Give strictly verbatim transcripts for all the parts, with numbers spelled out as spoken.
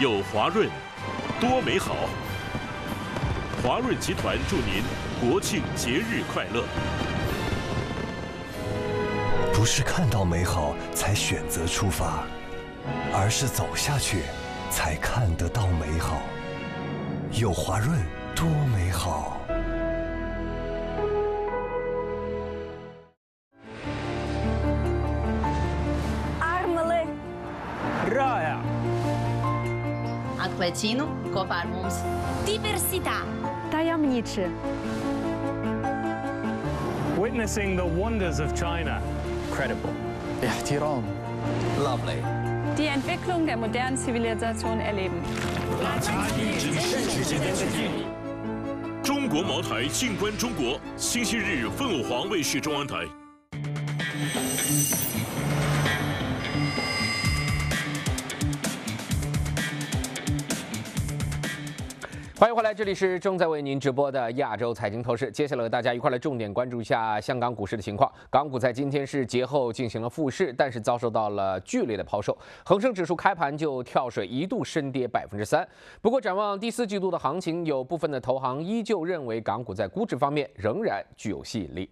有华润，多美好。华润集团祝您国庆节日快乐。 不是看到美好才选择出发，而是走下去才看得到美好。有华润，多美好。 رائع. Atleticino, Cofarmums. Diversità. Tajemniczy. Witnessing the wonders of China. Credible. احترام. Lovely. Die Entwicklung der modernen Zivilisation erleben. 中国茅台静观中国，星期日凤凰凰卫视中央台。 欢迎回来，这里是正在为您直播的亚洲财经透视。接下来和大家一块来重点关注一下香港股市的情况。港股在今天是节后进行了复市，但是遭受到了剧烈的抛售，恒生指数开盘就跳水，一度深跌百分之三。不过，展望第四季度的行情，有部分的投行依旧认为港股在估值方面仍然具有吸引力。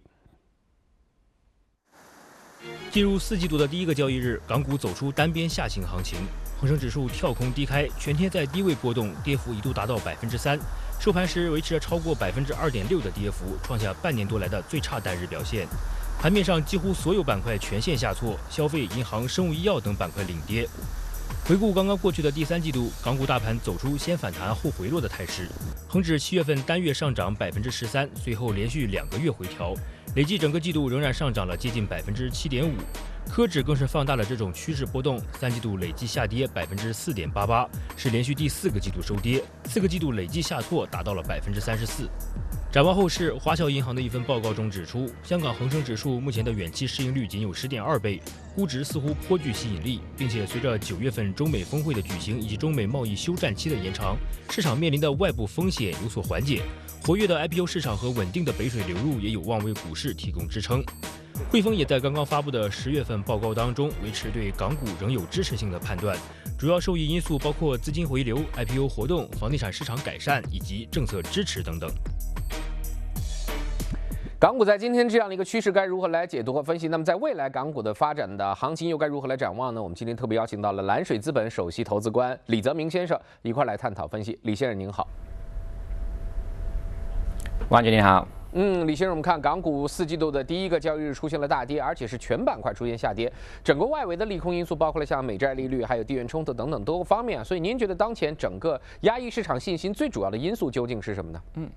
进入四季度的第一个交易日，港股走出单边下行行情，恒生指数跳空低开，全天在低位波动，跌幅一度达到百分之三，收盘时维持了超过百分之二点六的跌幅，创下半年多来的最差单日表现。盘面上几乎所有板块全线下挫，消费、银行、生物医药等板块领跌。回顾刚刚过去的第三季度，港股大盘走出先反弹后回落的态势，恒指七月份单月上涨百分之十三，随后连续两个月回调。 累计整个季度仍然上涨了接近百分之七点五，科指更是放大了这种趋势波动，三季度累计下跌百分之四点八八，是连续第四个季度收跌，四个季度累计下挫达到了百分之三十四。展望后市，华侨银行的一份报告中指出，香港恒生指数目前的远期市盈率仅有十点二倍，估值似乎颇具吸引力，并且随着九月份中美峰会的举行以及中美贸易休战期的延长，市场面临的外部风险有所缓解。 活跃的 I P O 市场和稳定的北水流入也有望为股市提供支撑。汇丰也在刚刚发布的十月份报告当中，维持对港股仍有支持性的判断，主要受益因素包括资金回流、I P O 活动、房地产市场改善以及政策支持等等。 港股在今天这样的一个趋势该如何来解读和分析？那么在未来港股的发展的行情又该如何来展望呢？我们今天特别邀请到了蓝水资本首席投资官李泽明先生一块来探讨分析。李先生您好。 王姐你好， 嗯，李先生，我们看港股四季度的第一个交易日出现了大跌，而且是全板块出现下跌，整个外围的利空因素包括了像美债利率、还有地缘冲突等等多个方面啊，所以您觉得当前整个压抑市场信心最主要的因素究竟是什么呢？嗯。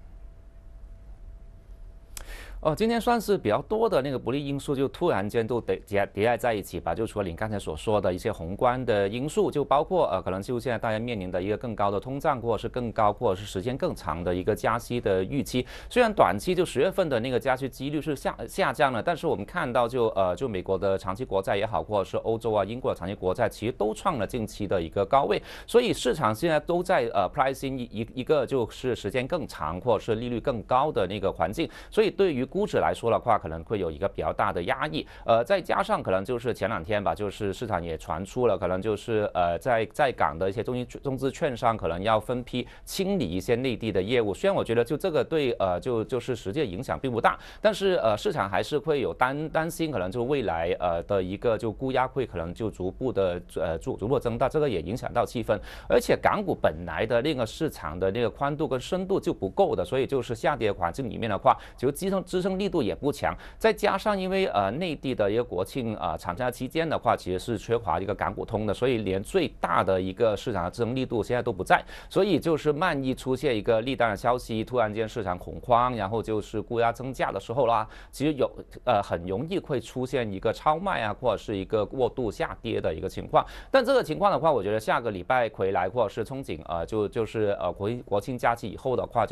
哦，今天算是比较多的那个不利因素，就突然间都叠叠叠在在一起吧。就除了你刚才所说的一些宏观的因素，就包括呃，可能就现在大家面临的一个更高的通胀，或者是更高或者是时间更长的一个加息的预期。虽然短期就十月份的那个加息几率是下下降了，但是我们看到就呃，就美国的长期国债也好，或者是欧洲啊、英国的长期国债，其实都创了近期的一个高位。所以市场现在都在呃 pricing 一一个就是时间更长或者是利率更高的那个环境。所以对于 估值来说的话，可能会有一个比较大的压抑，呃，再加上可能就是前两天吧，就是市场也传出了，可能就是呃，在在港的一些中资中资券商可能要分批清理一些内地的业务。虽然我觉得就这个对呃就就是实际影响并不大，但是呃市场还是会有担担心，可能就未来呃的一个就估压会可能就逐步的呃逐逐步增大，这个也影响到气氛。而且港股本来的那个市场的那个宽度跟深度就不够的，所以就是下跌环境里面的话，就支撑支撑力度也不强，再加上因为呃内地的一个国庆啊、呃、长假期间的话，其实是缺乏一个港股通的，所以连最大的一个市场的支撑力度现在都不在，所以就是万一出现一个利淡的消息，突然间市场恐慌，然后就是估压增价的时候啦，其实有呃很容易会出现一个超卖啊，或者是一个过度下跌的一个情况。但这个情况的话，我觉得下个礼拜回来或者是憧憬呃就就是呃国国庆假期以后的话。